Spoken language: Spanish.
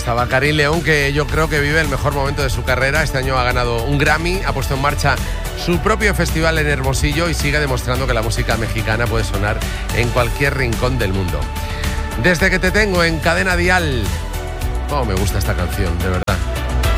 estaba Karim León, que yo creo que vive el mejor momento de su carrera. Este año ha ganado un Grammy, ha puesto en marcha su propio festival en Hermosillo y sigue demostrando que la música mexicana puede sonar en cualquier rincón del mundo. Desde que te tengo en Cadena Dial. Oh, me gusta esta canción, de verdad.